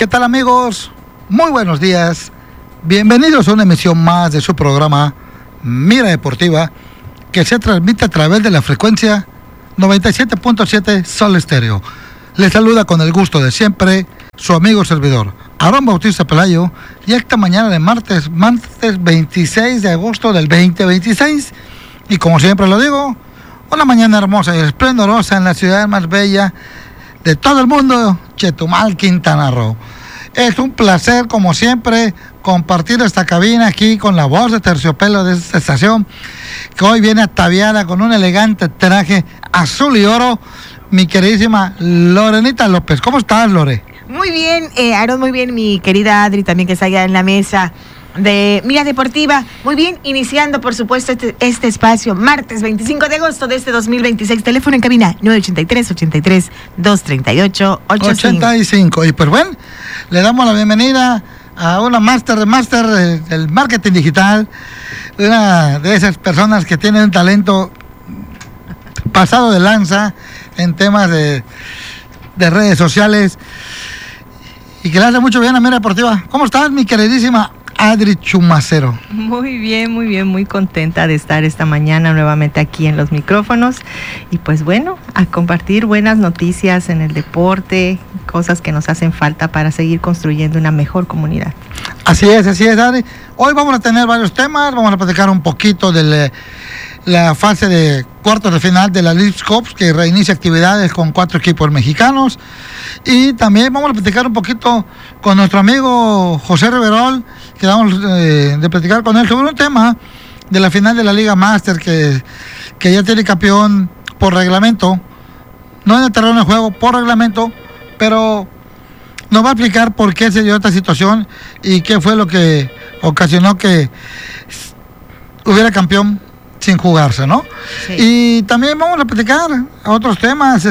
¿Qué tal, amigos? Muy buenos días. Bienvenidos a una emisión más de su programa Mira Deportiva, que se transmite a través de la frecuencia 97.7 Sol Estéreo. Les saluda con el gusto de siempre su amigo servidor, Aarón Bautista Pelayo, y esta mañana de martes 26 de agosto del 2026. Y como siempre lo digo, una mañana hermosa y esplendorosa en la ciudad más bella de todo el mundo, Chetumal, Quintana Roo. Es un placer, como siempre, compartir esta cabina aquí con la voz de terciopelo de esta estación, que hoy viene ataviada con un elegante traje azul y oro, mi queridísima Lorenita López. ¿Cómo estás, Lore? Muy bien, Aarón, muy bien, mi querida Adri, también que está allá en la mesa de Mira Deportiva. Muy bien, iniciando, por supuesto, este espacio, martes 25 de agosto de este 2026. Teléfono en cabina, 983-238-85. Y pues bueno, le damos la bienvenida a una máster del marketing digital, una de esas personas que tienen un talento pasado de lanza en temas de redes sociales y que le hace mucho bien a Mira Deportiva. ¿Cómo estás, mi queridísima Adri Chumacero? Muy bien, muy contenta de estar esta mañana nuevamente aquí en los micrófonos y pues bueno, a compartir buenas noticias en el deporte, cosas que nos hacen falta para seguir construyendo una mejor comunidad. Así es, Adri. Hoy vamos a tener varios temas, vamos a platicar un poquito de la fase de cuartos de final de la Leagues Cup, que reinicia actividades con 4 equipos mexicanos, y también vamos a platicar un poquito con nuestro amigo José Riverol, que vamos de platicar con él sobre un tema de la final de la Liga Master que ya tiene campeón por reglamento, no en el terreno de juego, por reglamento, pero nos va a explicar por qué se dio esta situación y qué fue lo que ocasionó que hubiera campeón sin jugarse, ¿no? Sí. Y también vamos a platicar a otros temas,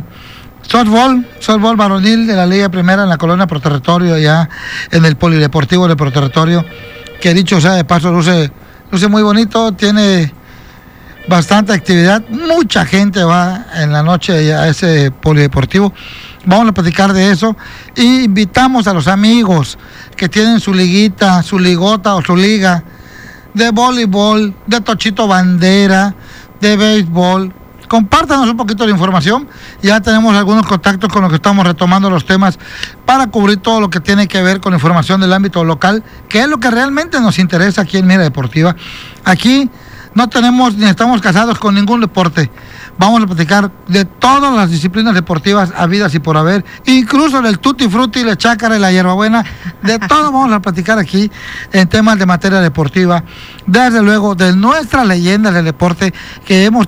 softball varonil de la Liga Primera en la colonia Pro Territorio, allá en el Polideportivo de Pro Territorio, que dicho sea de paso, luce muy bonito, tiene bastante actividad, mucha gente va en la noche a ese Polideportivo. Vamos a platicar de eso y invitamos a los amigos que tienen su liguita, su ligota o su liga de voleibol, de tochito bandera, de béisbol. Compártanos un poquito de información. Ya tenemos algunos contactos con los que estamos retomando los temas para cubrir todo lo que tiene que ver con información del ámbito local, que es lo que realmente nos interesa aquí en Mira Deportiva. Aquí no tenemos ni estamos casados con ningún deporte. Vamos a platicar de todas las disciplinas deportivas habidas y por haber, incluso del tutti frutti, la chácara y la hierbabuena. De todo vamos a platicar aquí en temas de materia deportiva. Desde luego, de nuestras leyendas del deporte que hemos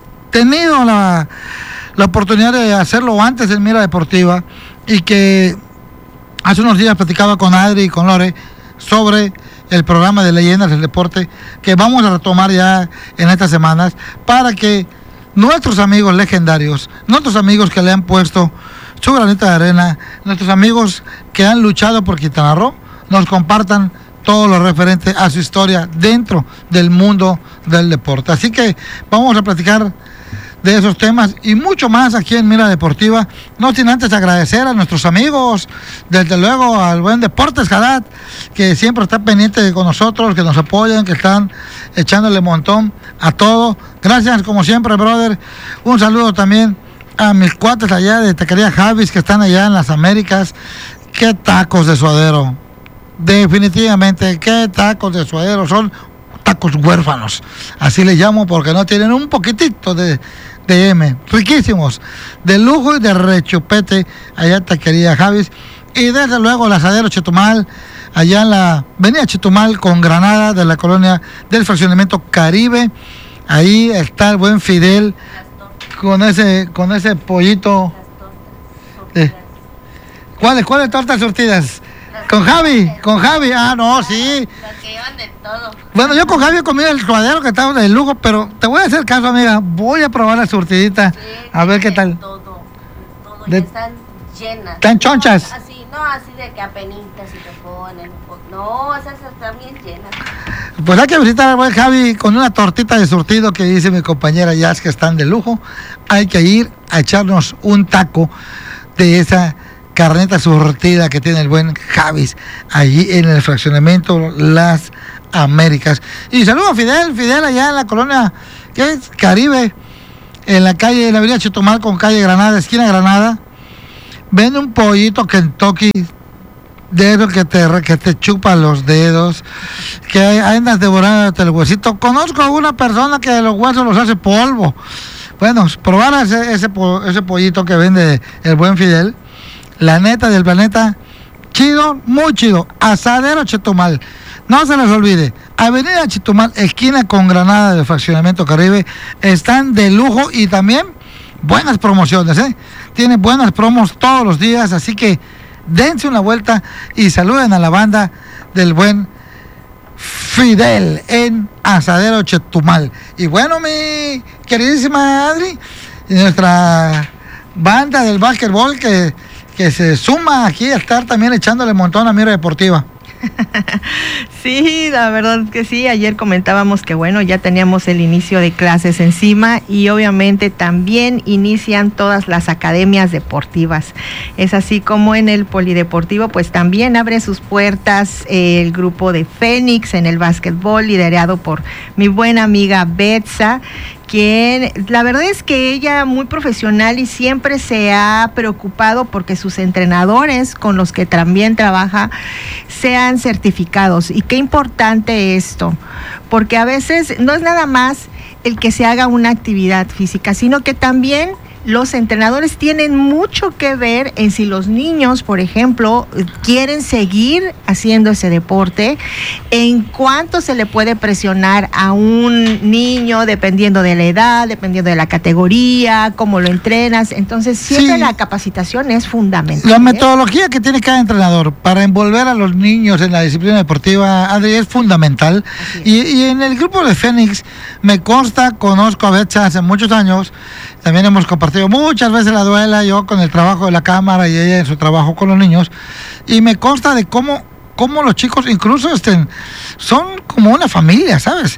tenido la oportunidad de hacerlo antes en Mira Deportiva, y que hace unos días platicaba con Adri y con Lore sobre el programa de leyendas del deporte que vamos a retomar ya en estas semanas, para que nuestros amigos legendarios, nuestros amigos que le han puesto su granito de arena, nuestros amigos que han luchado por Quintana Roo, nos compartan todo lo referente a su historia dentro del mundo del deporte. Así que vamos a platicar de esos temas y mucho más aquí en Mira Deportiva, no sin antes agradecer a nuestros amigos, desde luego al buen Deportes Haddad, que siempre está pendiente con nosotros, que nos apoyan, que están echándole montón a todo. Gracias, como siempre, brother. Un saludo también a mis cuates allá de Taquería Javis, que están allá en las Américas. Qué tacos de suadero, definitivamente, qué tacos de suadero, son tacos huérfanos, así les llamo, porque no tienen un poquitito de M, riquísimos, de lujo y de rechupete, allá en Taquería Javis. Y desde luego el asadero Chetumal, allá en la avenida Chetumal con Granada, de la colonia del fraccionamiento Caribe. Ahí está el buen Fidel con ese pollito. ¿Cuáles tortas surtidas? Con Javi, ah, no, sí. Los que llevan de todo. Bueno, yo con Javi he comido el suadero que estaba de lujo, pero te voy a hacer caso, amiga. Voy a probar la surtidita, Sí, a ver qué tal. Todo, De- están llenas. ¿Están chonchas? No, así de que apenitas y te ponen. No, esas están bien llenas. Pues hay que visitar al buen Javi con una tortita de surtido que dice mi compañera Jazz, que están de lujo. Hay que ir a echarnos un taco de esa carnita surtida que tiene el buen Javis allí en el fraccionamiento Las Américas. Y saludo a Fidel allá en la colonia, ¿qué es? Caribe, en la calle, en la avenida Chetumal con calle Granada, esquina Granada. Vende un pollito Kentucky de esos que te chupa los dedos, que andas devorándote el huesito. Conozco a una persona que los huesos los hace polvo. Bueno, probar ese pollito que vende el buen Fidel, la neta del planeta, chido, muy chido. Asadero Chetumal, no se les olvide, avenida Chetumal, esquina con Granada del fraccionamiento Caribe, están de lujo y también buenas promociones, tienen buenas promos todos los días, así que dense una vuelta y saluden a la banda del buen Fidel en Asadero Chetumal. Y bueno, mi queridísima Adri, nuestra banda del básquetbol que se suma aquí a estar también echándole montón a Mira Deportiva. Sí, la verdad que sí, ayer comentábamos que bueno, ya teníamos el inicio de clases encima y obviamente también inician todas las academias deportivas. Es así como en el polideportivo pues también abre sus puertas el grupo de Fénix en el básquetbol liderado por mi buena amiga Betsa, quien la verdad es que ella muy profesional y siempre se ha preocupado porque sus entrenadores con los que también trabaja sean certificados. Y qué importante esto, porque a veces no es nada más el que se haga una actividad física, sino que también los entrenadores tienen mucho que ver en si los niños, por ejemplo, quieren seguir haciendo ese deporte, en cuánto se le puede presionar a un niño dependiendo de la edad, dependiendo de la categoría, cómo lo entrenas. Entonces, siempre la capacitación es fundamental. La metodología que tiene cada entrenador para envolver a los niños en la disciplina deportiva, Adri, es fundamental. Y en el grupo de Fénix, me consta, conozco a Betsa hace muchos años, también hemos compartido muchas veces la duela, yo con el trabajo de la cámara y ella en su trabajo con los niños, y me consta de cómo los chicos incluso son como una familia, ¿sabes?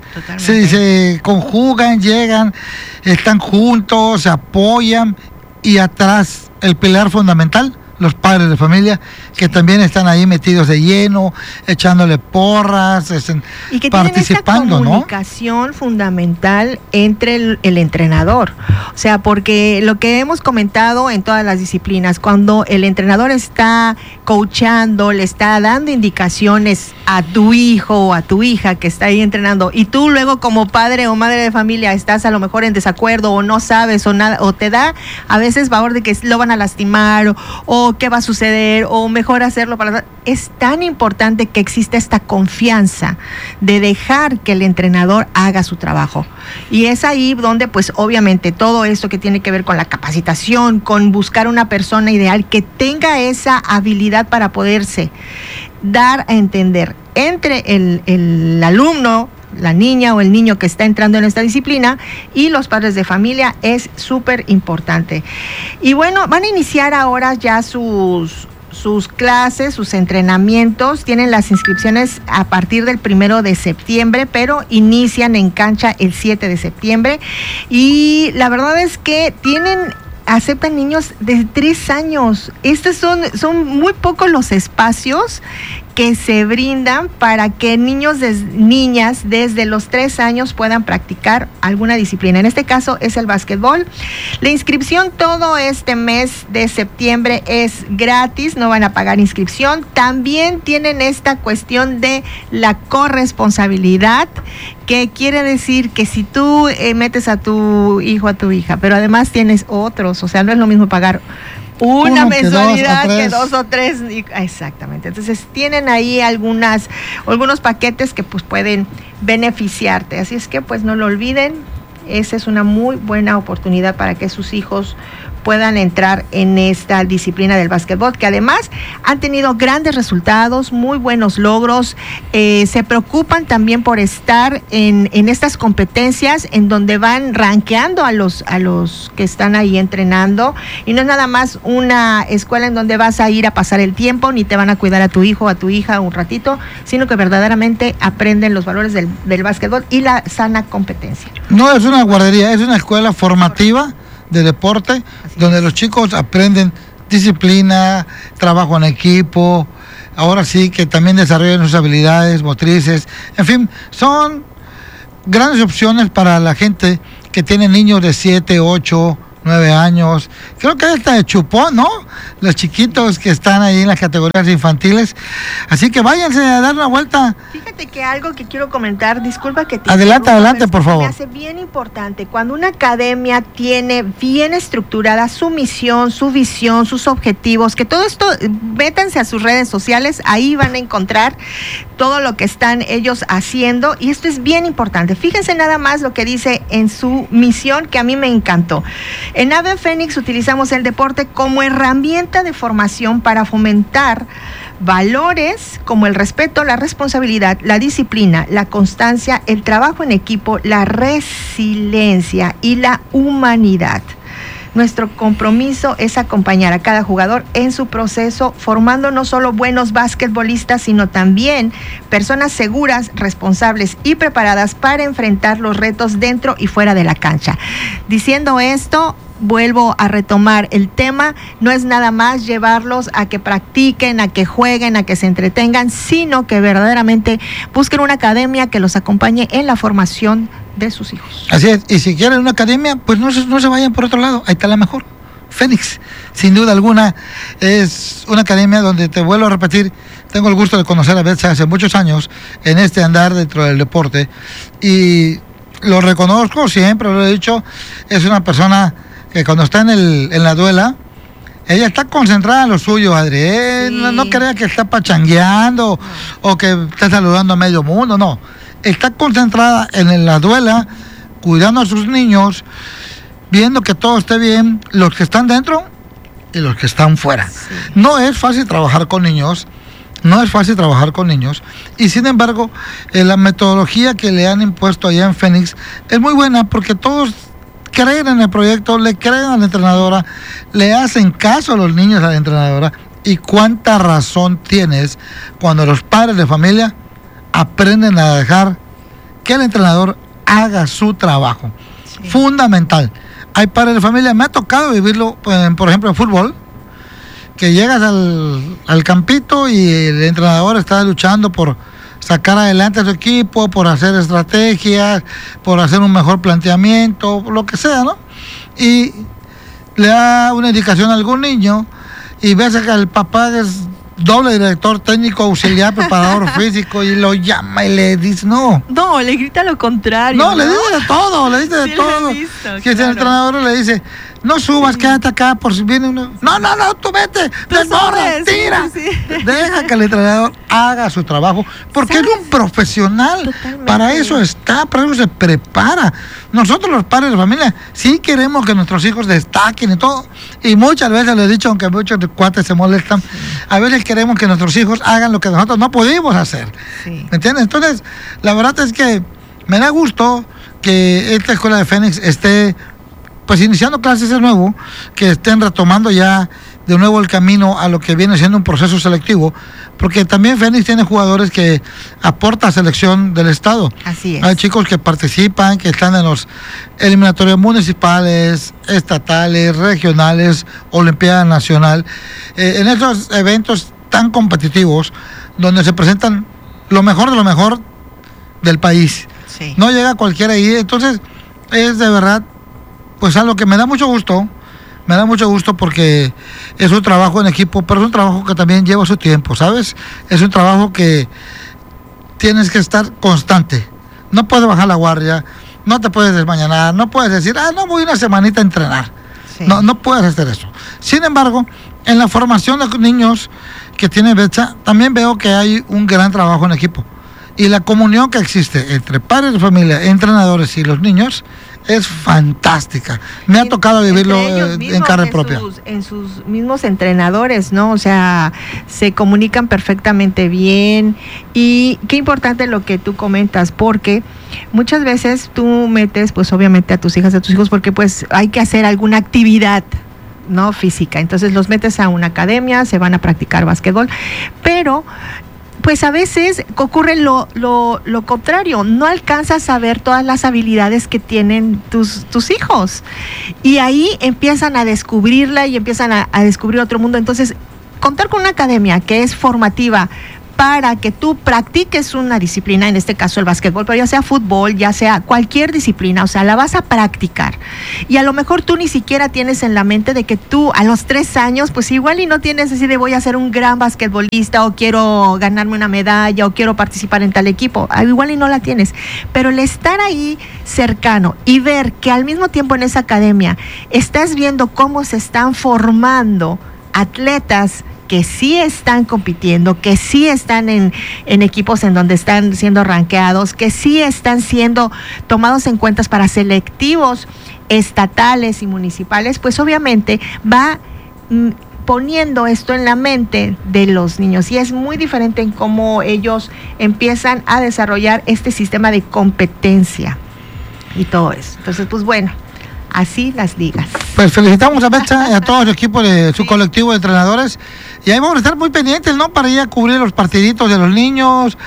Se conjugan, llegan, están juntos, se apoyan, y atrás el pilar fundamental, los padres de familia, que también están ahí metidos de lleno, echándole porras, y que participando, tienen esta comunicación fundamental entre el entrenador. O sea, porque lo que hemos comentado en todas las disciplinas, cuando el entrenador está coachando, le está dando indicaciones a tu hijo o a tu hija que está ahí entrenando, y tú luego como padre o madre de familia estás a lo mejor en desacuerdo o no sabes o nada, o te da a veces valor de que lo van a lastimar o qué va a suceder, o mejor hacerlo para... Es tan importante que exista esta confianza de dejar que el entrenador haga su trabajo. Y es ahí donde, pues, obviamente, todo esto que tiene que ver con la capacitación, con buscar una persona ideal que tenga esa habilidad para poderse dar a entender entre el alumno, la niña o el niño que está entrando en esta disciplina y los padres de familia, es súper importante. Y bueno, van a iniciar ahora ya sus clases, sus entrenamientos. Tienen las inscripciones a partir del 1 de septiembre, pero inician en cancha el 7 de septiembre. Y la verdad es que aceptan niños de 3 años. Estos son muy pocos los espacios que se brindan para que niñas desde los 3 años puedan practicar alguna disciplina. En este caso es el básquetbol. La inscripción todo este mes de septiembre es gratis, no van a pagar inscripción. También tienen esta cuestión de la corresponsabilidad, que quiere decir que si tú metes a tu hijo, a tu hija, pero además tienes otros, o sea, no es lo mismo pagar una mensualidad que 2 o 3. Exactamente. Entonces tienen ahí algunos paquetes que pues pueden beneficiarte. Así es que pues no lo olviden. Esa es una muy buena oportunidad para que sus hijos puedan entrar en esta disciplina del básquetbol, que además han tenido grandes resultados, muy buenos logros. Se preocupan también por estar en estas competencias en donde van rankeando a los que están ahí entrenando, y no es nada más una escuela en donde vas a ir a pasar el tiempo, ni te van a cuidar a tu hijo o a tu hija un ratito, sino que verdaderamente aprenden los valores del básquetbol y la sana competencia. No es una guardería, es una escuela formativa de deporte, donde los chicos aprenden disciplina, trabajo en equipo, ahora sí que también desarrollan sus habilidades motrices, en fin, son grandes opciones para la gente que tiene niños de 7, 8, 9 años, creo que hasta de chupón, ¿no? Los chiquitos que están ahí en las categorías infantiles, así que váyanse a dar una vuelta. Fíjate que algo que quiero comentar, disculpa que te adelante, por favor. Me hace bien importante, cuando una academia tiene bien estructurada su misión, su visión, sus objetivos, que todo esto, métanse a sus redes sociales, ahí van a encontrar todo lo que están ellos haciendo, y esto es bien importante. Fíjense nada más lo que dice en su misión, que a mí me encantó. En Ave Fénix utilizamos el deporte como herramienta de formación para fomentar valores como el respeto, la responsabilidad, la disciplina, la constancia, el trabajo en equipo, la resiliencia y la humanidad. Nuestro compromiso es acompañar a cada jugador en su proceso, formando no solo buenos basquetbolistas, sino también personas seguras, responsables y preparadas para enfrentar los retos dentro y fuera de la cancha. Diciendo esto, vuelvo a retomar el tema, no es nada más llevarlos a que practiquen, a que jueguen, a que se entretengan, sino que verdaderamente busquen una academia que los acompañe en la formación de sus hijos. Así es, y si quieren una academia, pues no se vayan por otro lado, ahí está la mejor. Fénix, sin duda alguna, es una academia donde, te vuelvo a repetir, tengo el gusto de conocer a Betsa hace muchos años en este andar dentro del deporte, y lo reconozco, siempre lo he dicho, es una persona que cuando está en la duela, ella está concentrada en lo suyo, Adri, sí. No crea que está pachangueando o que está saludando a medio mundo, no. Está concentrada en la duela, cuidando a sus niños, viendo que todo esté bien, los que están dentro y los que están fuera. Sí. No es fácil trabajar con niños, y sin embargo, la metodología que le han impuesto allá en Fénix es muy buena, porque todos creen en el proyecto, le creen a la entrenadora, le hacen caso a los niños a la entrenadora. Y cuánta razón tienes cuando los padres de familia aprenden a dejar que el entrenador haga su trabajo. Sí. Fundamental. Hay padres de familia, me ha tocado vivirlo, por ejemplo, en fútbol, que llegas al campito y el entrenador está luchando por sacar adelante a su equipo, por hacer estrategias, por hacer un mejor planteamiento, lo que sea, ¿no? Y le da una indicación a algún niño y ves que el papá es doble director técnico, auxiliar, preparador físico, y lo llama y le dice, no, le grita lo contrario. No, le dice de todo, sí, todo. Visto, que claro. El entrenador le dice, no subas, sí, quédate acá por si viene uno. No, tú vete, tira. Sí. Deja que el entrenador haga su trabajo, porque ¿sabes? Es un profesional. Totalmente. Para eso se prepara. Nosotros los padres de familia sí queremos que nuestros hijos destaquen y todo, y muchas veces le he dicho, aunque muchos cuates se molestan, sí, a veces queremos que nuestros hijos hagan lo que nosotros no pudimos hacer. Sí. ¿Me entiendes? Entonces, la verdad es que me da gusto que esta escuela de Fénix esté pues iniciando clases de nuevo, que estén retomando ya de nuevo el camino a lo que viene siendo un proceso selectivo, porque también Fénix tiene jugadores que aporta a selección del estado. Así es. Hay chicos que participan, que están en los eliminatorios municipales, estatales, regionales, Olimpiada Nacional, en esos eventos tan competitivos, donde se presentan lo mejor de lo mejor del país. Sí. No llega cualquiera ahí, entonces es de verdad pues algo que me da mucho gusto porque es un trabajo en equipo, pero es un trabajo que también lleva su tiempo, ¿sabes? Es un trabajo que tienes que estar constante, no puedes bajar la guardia, no te puedes desmañanar, no puedes decir, no voy una semanita a entrenar, sí. No puedes hacer eso. Sin embargo, en la formación de niños que tiene Betsa, también veo que hay un gran trabajo en equipo, y la comunión que existe entre padres de familia, entrenadores y los niños es fantástica. Me ha tocado vivirlo en carne propia. En sus mismos entrenadores, ¿no? O sea, se comunican perfectamente bien. Y qué importante lo que tú comentas, porque muchas veces tú metes, pues obviamente a tus hijas, a tus hijos, porque pues hay que hacer alguna actividad, ¿no? Física. Entonces los metes a una academia, se van a practicar básquetbol, pero pues a veces ocurre lo contrario, no alcanzas a ver todas las habilidades que tienen tus hijos, y ahí empiezan a descubrirla y empiezan a descubrir otro mundo. Entonces, contar con una academia que es formativa para que tú practiques una disciplina, en este caso el básquetbol, pero ya sea fútbol, ya sea cualquier disciplina, o sea, la vas a practicar. Y a lo mejor tú ni siquiera tienes en la mente de que tú a los 3 años, pues igual y no tienes así de voy a ser un gran basquetbolista, o quiero ganarme una medalla, o quiero participar en tal equipo. Igual y no la tienes. Pero el estar ahí cercano y ver que al mismo tiempo en esa academia estás viendo cómo se están formando atletas que sí están compitiendo, que sí están en equipos en donde están siendo rankeados, que sí están siendo tomados en cuenta para selectivos estatales y municipales, pues obviamente va poniendo esto en la mente de los niños, y es muy diferente en cómo ellos empiezan a desarrollar este sistema de competencia y todo eso. Entonces, pues bueno, así las ligas. Pues felicitamos a Betsa y a todo el equipo de su colectivo de entrenadores, y ahí vamos a estar muy pendientes, ¿no? Para ir a cubrir los partiditos de los niños.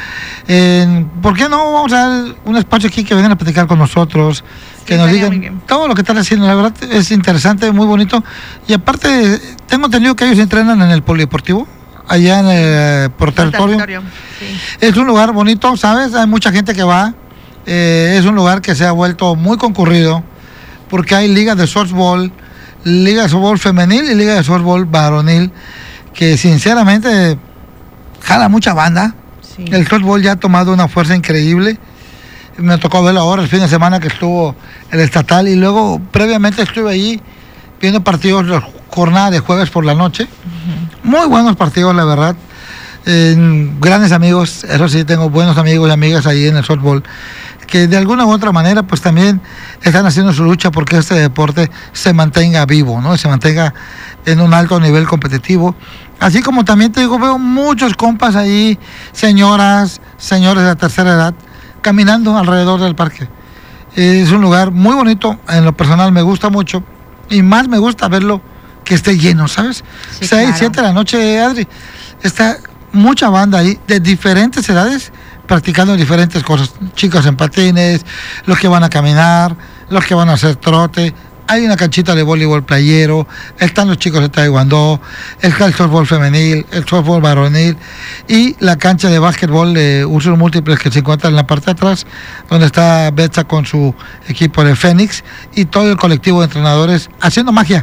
¿Por qué no vamos a dar un espacio aquí que vengan a platicar con nosotros, que nos digan todo lo que están haciendo? La verdad es interesante, muy bonito, y aparte tengo entendido que ellos entrenan en el polideportivo allá en el territorio. Sí. Es un lugar bonito, ¿sabes? Hay mucha gente que va. Es un lugar que se ha vuelto muy concurrido, porque hay ligas de softball, liga de softball femenil y liga de softball varonil, que sinceramente jala mucha banda. Sí. El softball ya ha tomado una fuerza increíble. Me tocó verlo ahora el fin de semana que estuvo el estatal, y luego previamente estuve ahí viendo partidos de jornada de jueves por la noche. Uh-huh. Muy buenos partidos, la verdad. Grandes amigos, eso sí, tengo buenos amigos y amigas ahí en el softball, que de alguna u otra manera pues también están haciendo su lucha porque este deporte se mantenga vivo, ¿no? Se mantenga en un alto nivel competitivo. Así como también te digo, veo muchos compas ahí, señores de la tercera edad, caminando alrededor del parque. Es un lugar muy bonito, en lo personal me gusta mucho, y más me gusta verlo que esté lleno, ¿sabes? Sí, 6, claro. 7 de la noche, Adri, está mucha banda ahí de diferentes edades practicando diferentes cosas, chicos en patines, los que van a caminar, los que van a hacer trote. Hay una canchita de voleibol playero, están los chicos de taekwondo, está el softball femenil, el softball varonil, y la cancha de básquetbol de usos múltiples que se encuentra en la parte de atrás, donde está Betsa con su equipo de Fénix y todo el colectivo de entrenadores haciendo magia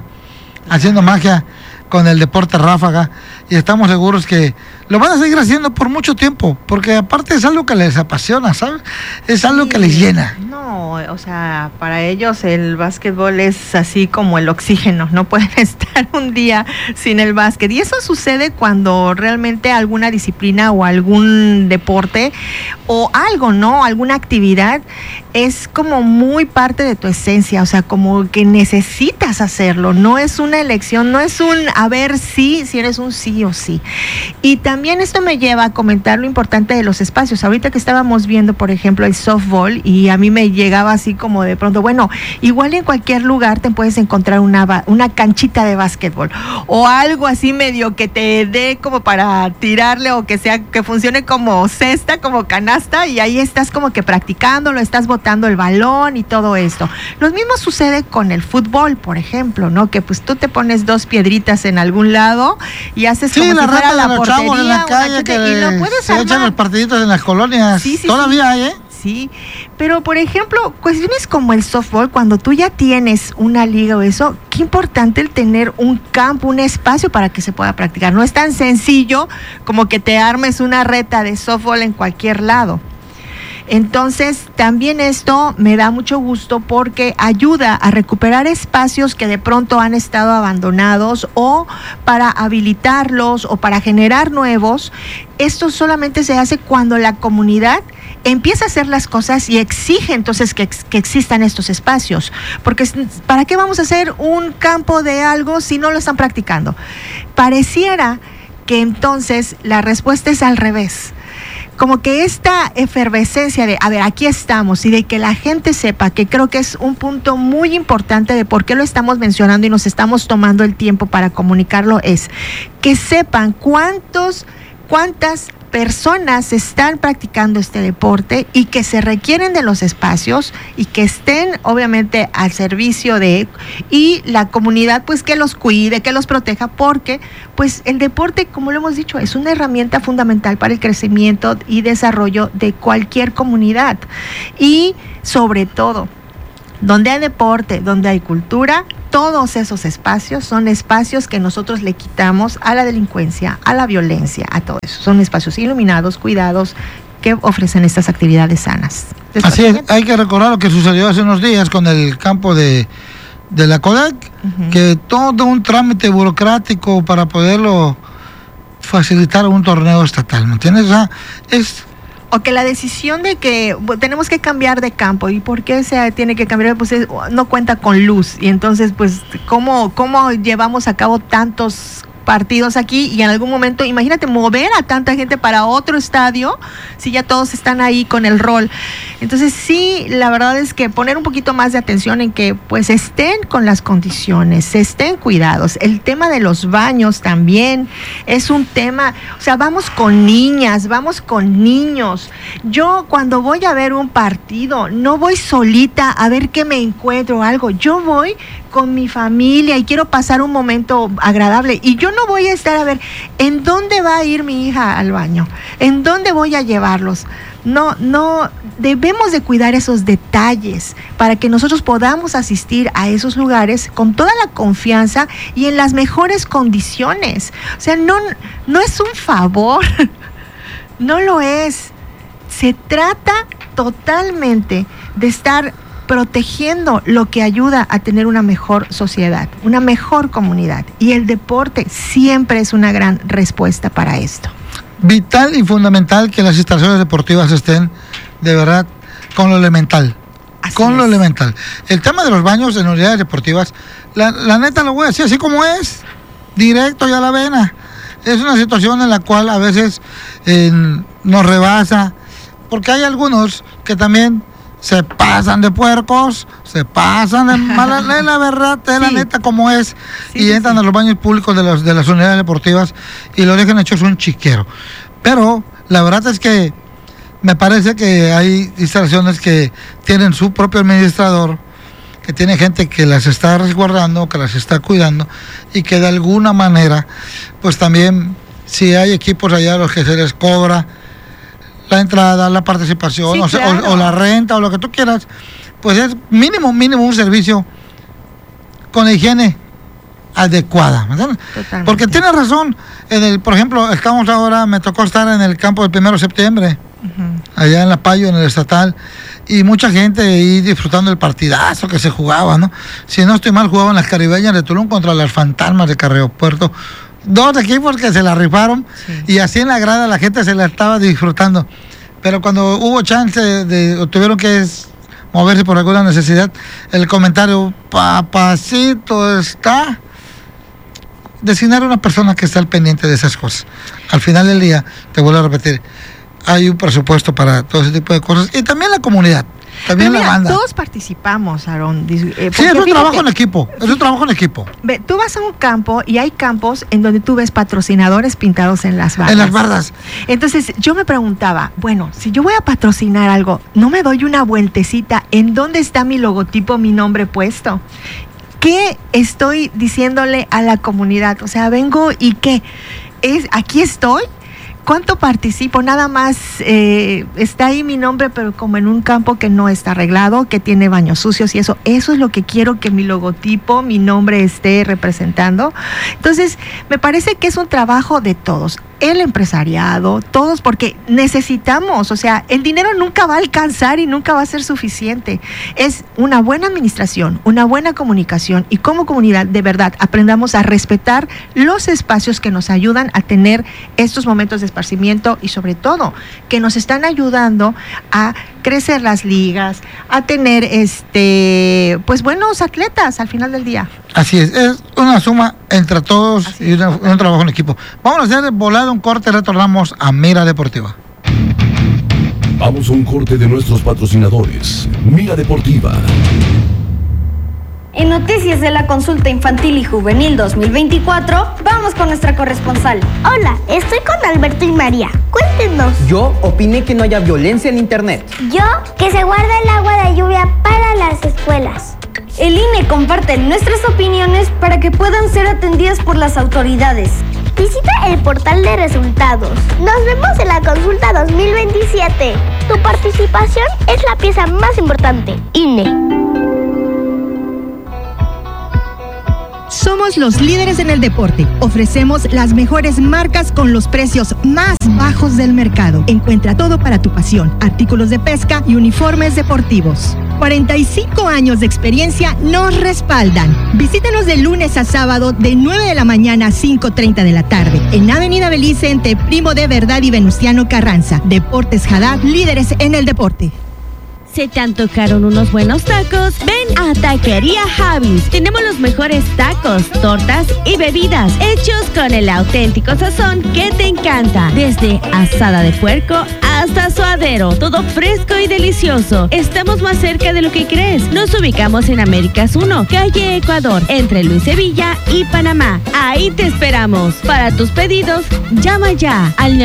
con el deporte ráfaga, y estamos seguros que lo van a seguir haciendo por mucho tiempo, porque aparte es algo que les apasiona, ¿sabes? Es algo que les llena. No, o sea, para ellos el básquetbol es así como el oxígeno, no pueden estar un día sin el básquet, y eso sucede cuando realmente alguna disciplina o algún deporte o algo, ¿no? Alguna actividad es como muy parte de tu esencia, o sea, como que necesitas hacerlo, no es una elección, no es un a ver si eres un sí o sí. Y también esto me lleva a comentar lo importante de los espacios. Ahorita que estábamos viendo, por ejemplo, el softball, y a mí me llegaba así como de pronto, bueno, igual en cualquier lugar te puedes encontrar una canchita de básquetbol o algo así medio que te dé como para tirarle, o que sea, que funcione como cesta, como canasta, y ahí estás como que practicando, lo estás botando el balón y todo esto. Lo mismo sucede con el fútbol, por ejemplo, ¿no? Que pues tú te pones 2 piedritas en algún lado y haces como si fuera la portería, en la calle, que y lo puedes se armar. Echan los partiditos en las colonias. Sí, todavía hay, ¿eh? Sí, pero por ejemplo, cuestiones como el softball, cuando tú ya tienes una liga o eso, qué importante el tener un campo, un espacio para que se pueda practicar. No es tan sencillo como que te armes una reta de softball en cualquier lado. Entonces, también esto me da mucho gusto porque ayuda a recuperar espacios que de pronto han estado abandonados, o para habilitarlos o para generar nuevos. Esto solamente se hace cuando la comunidad empieza a hacer las cosas y exige entonces que existan estos espacios, porque ¿para qué vamos a hacer un campo de algo si no lo están practicando? Pareciera que entonces la respuesta es al revés. Como que esta efervescencia de, a ver, aquí estamos, y de que la gente sepa, que creo que es un punto muy importante de por qué lo estamos mencionando y nos estamos tomando el tiempo para comunicarlo, es que sepan cuántas personas están practicando este deporte y que se requieren de los espacios y que estén obviamente al servicio de, y la comunidad pues que los cuide, que los proteja, porque pues el deporte, como lo hemos dicho, es una herramienta fundamental para el crecimiento y desarrollo de cualquier comunidad. Y sobre todo, donde hay deporte, donde hay cultura, todos esos espacios son espacios que nosotros le quitamos a la delincuencia, a la violencia, a todo eso. Son espacios iluminados, cuidados, que ofrecen estas actividades sanas. Así es, hay que recordar lo que sucedió hace unos días con el campo de la CODAC, que todo un trámite burocrático para poderlo facilitar un torneo estatal, ¿me entiendes? O sea, o que la decisión de que tenemos que cambiar de campo, ¿y por qué se tiene que cambiar? Pues no cuenta con luz, y entonces pues ¿cómo llevamos a cabo tantos partidos aquí? Y en algún momento, imagínate mover a tanta gente para otro estadio si ya todos están ahí con el rol. Entonces sí, la verdad es que poner un poquito más de atención en que pues estén con las condiciones, estén cuidados. El tema de los baños también es un tema, o sea, vamos con niñas, vamos con niños. Yo cuando voy a ver un partido no voy solita a ver qué me encuentro algo, yo voy con mi familia y quiero pasar un momento agradable, y yo no voy a estar a ver en dónde va a ir mi hija al baño, en dónde voy a llevarlos. No, debemos de cuidar esos detalles para que nosotros podamos asistir a esos lugares con toda la confianza y en las mejores condiciones. O sea, no es un favor, no lo es. Se trata totalmente de estar protegiendo lo que ayuda a tener una mejor sociedad, una mejor comunidad. Y el deporte siempre es una gran respuesta para esto. Vital y fundamental que las instalaciones deportivas estén de verdad con lo elemental. Lo elemental. El tema de los baños en unidades deportivas, la neta lo voy a decir así como es, directo y a la vena. Es una situación en la cual a veces nos rebasa, porque hay algunos que también se pasan de puercos, se pasan de mala, la verdad, la neta como es, y entran a los baños públicos de las unidades deportivas y lo dejan hechos un chiquero. Pero la verdad es que me parece que hay instalaciones que tienen su propio administrador, que tiene gente que las está resguardando, que las está cuidando, y que de alguna manera, pues también, si hay equipos allá a los que se les cobra la entrada, la participación, o la renta, o lo que tú quieras, pues es mínimo un servicio con higiene adecuada, ¿verdad? Porque tienes razón, por ejemplo, me tocó estar en el campo del 1 de septiembre, allá en La Payo, en el estatal, y mucha gente ahí disfrutando el partidazo que se jugaba, ¿no? Si no estoy mal, jugaban las Caribeñas de Tulum contra las Fantasmas de Carreo Puerto. 2 equipos que se la rifaron, y así en la grada la gente se la estaba disfrutando. Pero cuando hubo chance o tuvieron que moverse por alguna necesidad, el comentario, papacito, está designar a una persona que está al pendiente de esas cosas. Al final del día, te vuelvo a repetir, hay un presupuesto para todo ese tipo de cosas, y también la comunidad. También la banda. Todos participamos, Aarón. Sí, es un trabajo en equipo. Tú vas a un campo y hay campos en donde tú ves patrocinadores pintados en las bardas. En las bardas. Entonces, yo me preguntaba, bueno, si yo voy a patrocinar algo, ¿no me doy una vueltecita en dónde está mi logotipo, mi nombre puesto? ¿Qué estoy diciéndole a la comunidad? O sea, vengo y ¿qué? Aquí estoy. ¿Cuánto participo? Nada más está ahí mi nombre, pero como en un campo que no está arreglado, que tiene baños sucios y eso es lo que quiero que mi logotipo, mi nombre esté representando. Entonces, me parece que es un trabajo de todos, el empresariado, todos, porque necesitamos, o sea, el dinero nunca va a alcanzar y nunca va a ser suficiente. Es una buena administración, una buena comunicación, y como comunidad, de verdad, aprendamos a respetar los espacios que nos ayudan a tener estos momentos de esparcimiento, y sobre todo que nos están ayudando a crecer las ligas, a tener pues buenos atletas al final del día. Así es una suma entre todos y un trabajo en equipo. Vamos a hacer volado un corte, retornamos a Mira Deportiva. Vamos a un corte de nuestros patrocinadores. Mira Deportiva. En Noticias de la Consulta Infantil y Juvenil 2024, vamos con nuestra corresponsal. Hola, estoy con Alberto y María. Cuéntenos. Yo opiné que no haya violencia en internet. Yo, que se guarda el agua de lluvia para las escuelas. El INE comparte nuestras opiniones para que puedan ser atendidas por las autoridades. Visita el portal de resultados. Nos vemos en la consulta 2027. Tu participación es la pieza más importante. INE. Somos los líderes en el deporte. Ofrecemos las mejores marcas con los precios más bajos del mercado. Encuentra todo para tu pasión, artículos de pesca y uniformes deportivos. 45 años de experiencia nos respaldan. Visítanos de lunes a sábado de 9 de la mañana a 5:30 de la tarde en Avenida Belice entre Primo de Verdad y Venustiano Carranza. Deportes Haddad, líderes en el deporte. ¿Se te antojaron unos buenos tacos? Ven a Taquería Javis. Tenemos los mejores tacos, tortas y bebidas hechos con el auténtico sazón que te encanta. Desde asada de puerco hasta suadero, todo fresco y delicioso. Estamos más cerca de lo que crees. Nos ubicamos en Américas 1, calle Ecuador, entre Luis Sevilla y Panamá. Ahí te esperamos. Para tus pedidos, llama ya al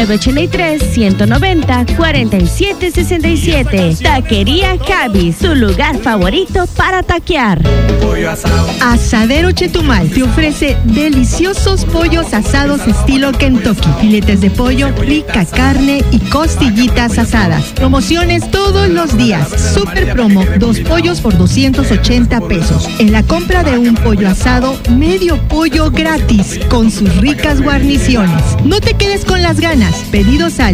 983-190-4767. Taquería Javis, tu lugar favorito para taquear. Asadero Chetumal te ofrece deliciosos pollos asados estilo Kentucky, filetes de pollo, rica carne y costillitas asadas. Promociones todos los días. Super promo, 2 pollos por 280 pesos. En la compra de un pollo asado, medio pollo gratis con sus ricas guarniciones. No te quedes con las ganas. Pedidos al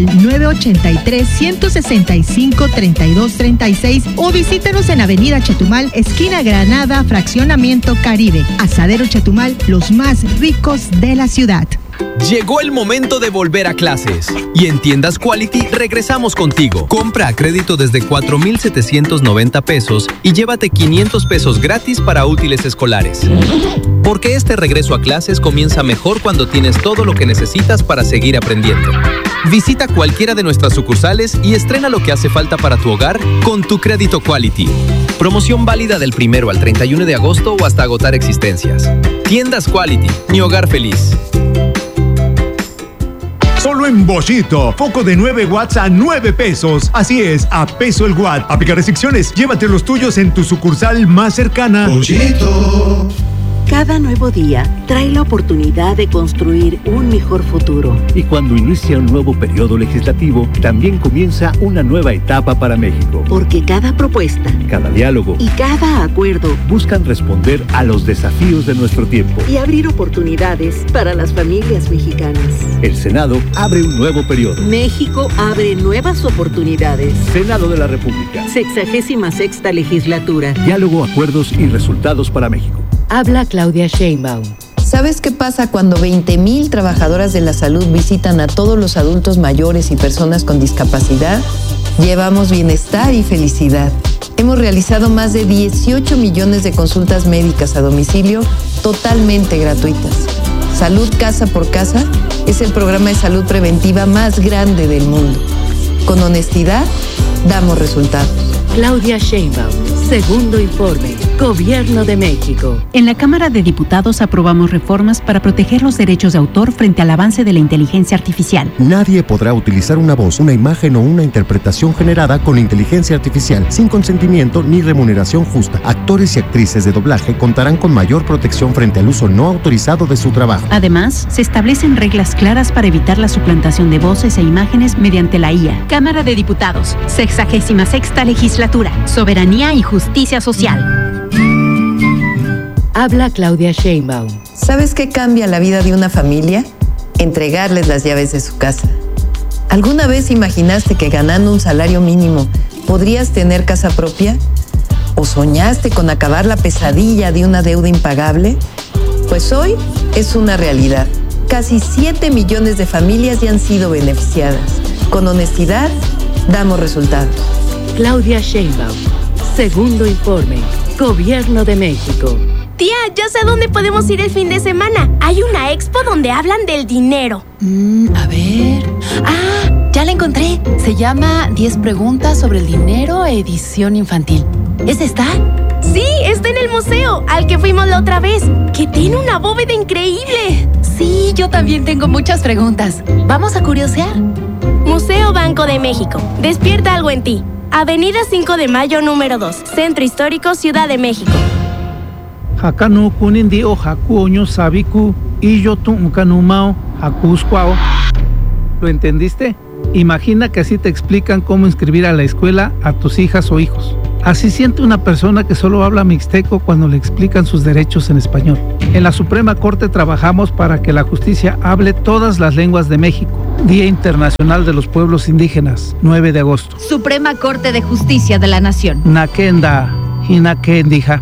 983-165-3236 o visítanos en Avenida Chetumal, esquina Granada, Fraccionamiento Caribe. Asadero Chetumal, los más ricos de la ciudad. Llegó el momento de volver a clases. Y en Tiendas Quality regresamos contigo. Compra a crédito desde 4,790 pesos y llévate 500 pesos gratis para útiles escolares. Porque este regreso a clases comienza mejor cuando tienes todo lo que necesitas para seguir aprendiendo. Visita cualquiera de nuestras sucursales y estrena lo que hace falta para tu hogar con tu crédito Quality. Promoción válida del 1 al 31 de agosto o hasta agotar existencias. Tiendas Quality, mi hogar feliz. Solo en Bollito, foco de 9 watts a 9 pesos. Así es, a peso el watt. Aplica restricciones. Llévate los tuyos en tu sucursal más cercana. Bollito. Cada nuevo día trae la oportunidad de construir un mejor futuro. Y cuando inicia un nuevo periodo legislativo, también comienza una nueva etapa para México. Porque cada propuesta, cada diálogo y cada acuerdo buscan responder a los desafíos de nuestro tiempo y abrir oportunidades para las familias mexicanas. El Senado abre un nuevo periodo. México abre nuevas oportunidades. Senado de la República. 66ª legislatura. Diálogo, acuerdos y resultados para México. Habla Claudia Sheinbaum. ¿Sabes qué pasa cuando 20,000 trabajadoras de la salud visitan a todos los adultos mayores y personas con discapacidad? Llevamos bienestar y felicidad. Hemos realizado más de 18 millones de consultas médicas a domicilio totalmente gratuitas. Salud Casa por Casa es el programa de salud preventiva más grande del mundo. Con honestidad, damos resultados. Claudia Sheinbaum, segundo informe. Gobierno de México. En la Cámara de Diputados aprobamos reformas para proteger los derechos de autor frente al avance de la inteligencia artificial. Nadie podrá utilizar una voz, una imagen o una interpretación generada con inteligencia artificial sin consentimiento ni remuneración justa. Actores y actrices de doblaje contarán con mayor protección frente al uso no autorizado de su trabajo. Además, se establecen reglas claras para evitar la suplantación de voces e imágenes mediante la IA. Cámara de Diputados, 66ª Legislatura, Soberanía y Justicia Social. Habla Claudia Sheinbaum. ¿Sabes qué cambia la vida de una familia? Entregarles las llaves de su casa. ¿Alguna vez imaginaste que ganando un salario mínimo podrías tener casa propia? ¿O soñaste con acabar la pesadilla de una deuda impagable? Pues hoy es una realidad. Casi 7 millones de familias ya han sido beneficiadas. Con honestidad, damos resultados. Claudia Sheinbaum, segundo informe. Gobierno de México. Tía, ya sé a dónde podemos ir el fin de semana. Hay una expo donde hablan del dinero. A ver... ¡Ah! Ya la encontré. Se llama 10 preguntas sobre el dinero, edición infantil. ¿Es esta? Sí, está en el museo, al que fuimos la otra vez, que tiene una bóveda increíble. Sí, yo también tengo muchas preguntas. Vamos a curiosear. Museo Banco de México. Despierta algo en ti. Avenida 5 de Mayo, número 2. Centro Histórico, Ciudad de México. Hakanu kunindi o hakuoño sabiku y yo tu unkanumao hakusquao. ¿Lo entendiste? Imagina que así te explican cómo inscribir a la escuela a tus hijas o hijos. Así siente una persona que solo habla mixteco cuando le explican sus derechos en español. En la Suprema Corte trabajamos para que la justicia hable todas las lenguas de México. Día Internacional de los Pueblos Indígenas, 9 de agosto. Suprema Corte de Justicia de la Nación. Nakenda, Hinakendija.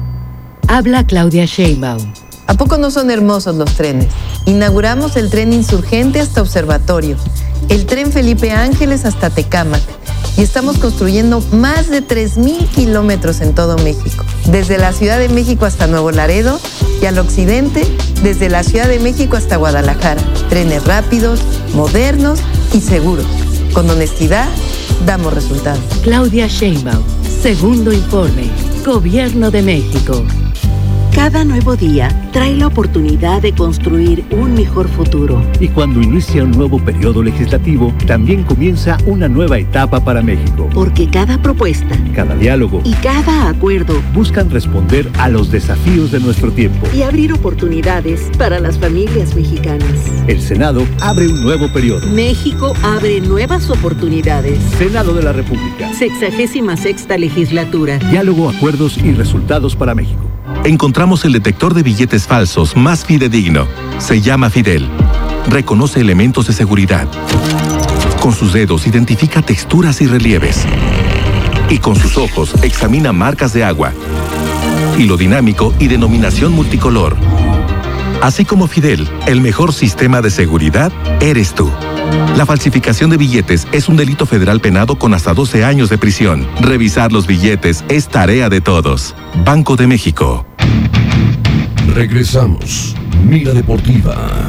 Habla Claudia Sheinbaum. ¿A poco no son hermosos los trenes? Inauguramos el tren Insurgente hasta Observatorio, el tren Felipe Ángeles hasta Tecámac, y estamos construyendo más de 3,000 kilómetros en todo México. Desde la Ciudad de México hasta Nuevo Laredo y al occidente, desde la Ciudad de México hasta Guadalajara. Trenes rápidos, modernos y seguros. Con honestidad, damos resultados. Claudia Sheinbaum. Segundo informe. Gobierno de México. Cada nuevo día trae la oportunidad de construir un mejor futuro. Y cuando inicia un nuevo periodo legislativo, también comienza una nueva etapa para México. Porque cada propuesta, cada diálogo y cada acuerdo buscan responder a los desafíos de nuestro tiempo y abrir oportunidades para las familias mexicanas. El Senado abre un nuevo periodo. México abre nuevas oportunidades. Senado de la República. 66ª legislatura. Diálogo, acuerdos y resultados para México. Encontramos el detector de billetes falsos más fidedigno. Se llama Fidel. Reconoce elementos de seguridad. Con sus dedos identifica texturas y relieves. Y con sus ojos examina marcas de agua, hilo dinámico y denominación multicolor. Así como Fidel, el mejor sistema de seguridad eres tú. La falsificación de billetes es un delito federal penado con hasta 12 años de prisión. Revisar los billetes es tarea de todos. Banco de México. Regresamos. Mira Deportiva.